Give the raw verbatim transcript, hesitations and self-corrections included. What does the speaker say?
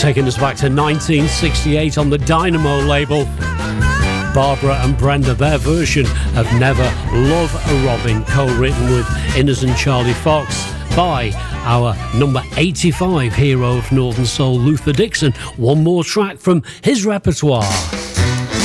Taking us back to nineteen sixty-eight on the Dynamo label. Barbara and Brenda, their version of Never Love a Robin, co-written with Innes and Charlie Fox by our number eighty-five hero of Northern Soul, Luther Dixon. One more track from his repertoire.